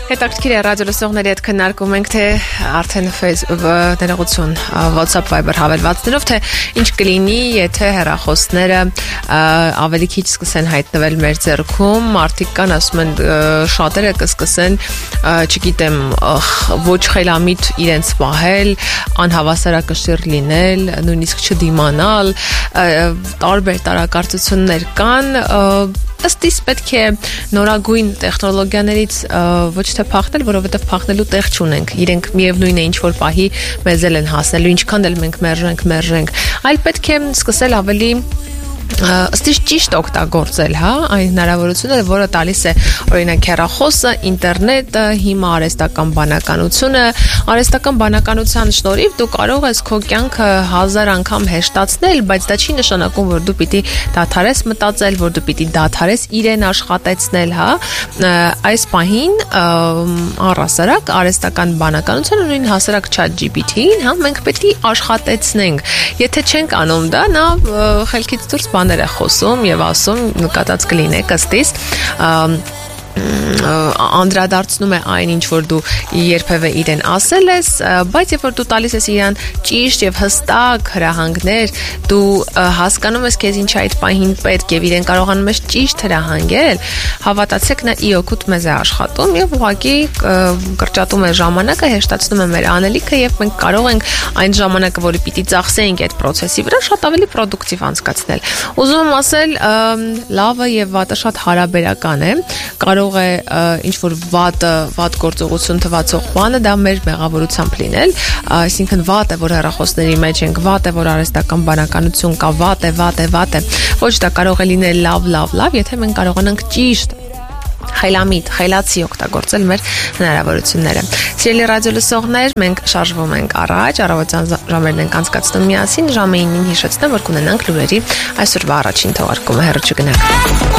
Հետաքրքիր է ռադիոլսողների հետ քննարկում ենք թե արդեն ներողություն WhatsApp Viber հավելվածներով թե ինչ կլինի եթե հեռախոսները ավելի քիչ սկսեն հայտնվել մեր ձեռքում մարդիկ կան ասում են շատերը կսկսեն չգիտեմ ոչ խելամիտ իրենց պահել անհավասարակշիռ լինել նույնիսկ չդիմանալ տարբեր տարակարծություններ կան ըստ իս պետք է նորագույն տեխնոլոգիաներից ոչ թե փախնել, որովհետև փախնելու տեղ չունենք։ Իրենք միևնույն է ինչ որ պահի մեզ են հասնելու, ինչքան էլ մենք մերժենք, այլ պետք է սկսել ավելի ըստ իս ճիշտ օգտագործել, հա, այն հնարավորությունը, որը տալիս է օրինակ հեռախոսը, ինտերնետը, հիմա արհեստական բանականության շնորհիվ դու կարող ես քո կյանքը 1000 անգամ հեշտացնել, բայց դա չի նշանակում, որ դու պիտի դադարես մտածել, որ դու պիտի դադարես իրեն աշխատեցնել, հա, այս պահին առհասարակ արհեստական բանականությունը նույն հասարակ ChatGPT-ին, հա, մենք պետք է աշխատեցնենք։ Եթե չենք անում դա, նա խելքից դուրս բաներ է խոսում եւ ասում նկատած կլինեք ըստ իս անդրադարձնում է այն ինչ որ դու երբևէ իրեն ասել ես, բայց երբ որ դու տալիս ես իրան ճիշտ եւ հստակ հրահանգներ, դու հասկանում ես քեզ ինչ այդ պահին պետք եւ իրեն կարողանում ես ճիշտ հրահանգել, հավատացեք նա ի օգուտ մեզ է աշխատում եւ ուղղակի կրճատում է ժամանակը, հեշտացնում է մեր անելիքը եւ մենք կարող ենք այն ժամանակը, որը պիտի ծախսեինք այդ process-ի վրա, շատ ավելի պրոդուկտիվ անցկացնել։ Ուզում եմ ասել, լավը եւ վատը շատ հարաբերական է, կարող է ինչ որ վատ գործողություն թվացող բանը դա մեր մեղավորությամբ լինել, այսինքն վատ է որ հեռախոսների մեջ ենք, վատ է որ արհեստական բանականություն կա, վատ է, ոչ դա կարող է լինել լավ, եթե մենք կարողանանք ճիշտ խելացի օգտագործել մեր հնարավորությունները։ Սիրելի ռադիոլսողներ, մենք շարժվում ենք առաջ, առավոտյան ժամերն ենք անցկացնում միասին, ժամը 9-ին հիշեցնեմ, որ կունենանք լուրերի այսօրվա առաջին թողարկումը, հեռու չգնաք։